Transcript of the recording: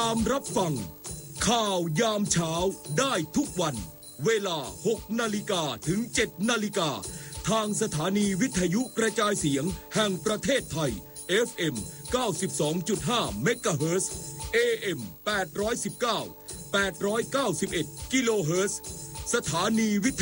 ามรับฟังข่าวยามเช้าได้ทุกวันเวลา 6 นาฬิกาถึง 7 นาฬิกาทางสถานีวิทยุกระจายเสียงแห่งประเทศไทย FM 92.5 เมกะเฮิรตซ์ AM 819 891 กิโลเฮิรตซ์สถานีวิท